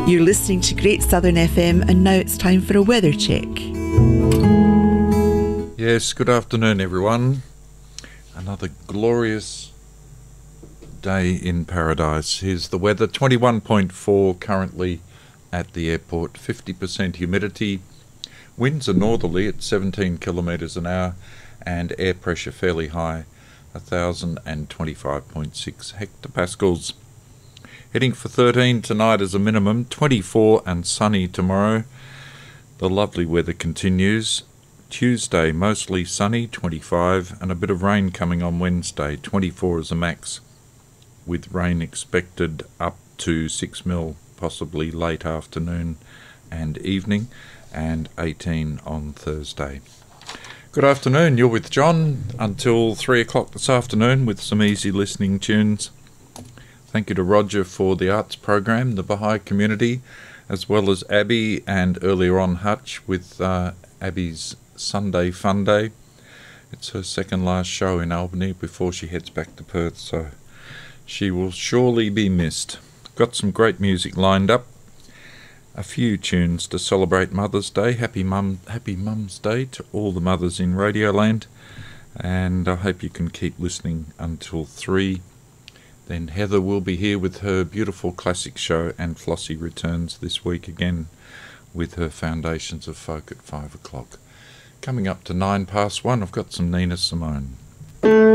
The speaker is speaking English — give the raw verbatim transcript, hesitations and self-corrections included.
You're listening to Great Southern F M, and now it's time for a weather check. Yes, good afternoon everyone. Another glorious day in paradise. Here's the weather. twenty-one point four currently at the airport, fifty percent humidity. Winds are northerly at seventeen kilometres an hour and air pressure fairly high, one thousand twenty-five point six hectopascals. Heading for thirteen tonight as a minimum, twenty-four and sunny tomorrow. The lovely weather continues. Tuesday mostly sunny, twenty-five, and a bit of rain coming on Wednesday, twenty-four as a max, with rain expected up to six mil, possibly late afternoon and evening, and eighteen on Thursday. Good afternoon, you're with John until three o'clock this afternoon with some easy listening tunes. Thank you to Roger for the arts program, the Baha'i community, as well as Abby, and earlier on Hutch with uh, Abby's Sunday Fun Day. It's her second last show in Albany before she heads back to Perth, so she will surely be missed. Got some great music lined up. A few tunes to celebrate Mother's Day. Happy Mum, Happy Mum's Day to all the mothers in Radioland. And I hope you can keep listening until three. Then Heather will be here with her beautiful classic show, and Flossie returns this week again with her Foundations of Folk at five o'clock. Coming up to nine past one, I've got some Nina Simone.